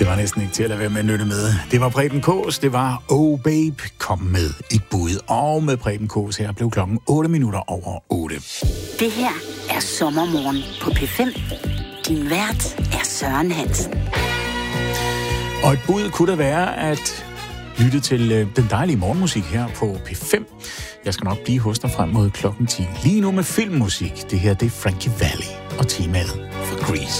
Det var næsten ikke til at lade være med at nytte med. Det var Preben Kaas, det var Oh Babe, kom med et bud. Og med Preben Kaas her blev klokken 8:08. Det her er Sommermorgen på P5. Din vært er Søren Hansen. Og et bud kunne da være at lytte til den dejlige morgenmusik her på P5. Jeg skal nok blive hos dig frem mod klokken 10. Lige nu med filmmusik. Det her, det er Frankie Valli og temaet for Grease.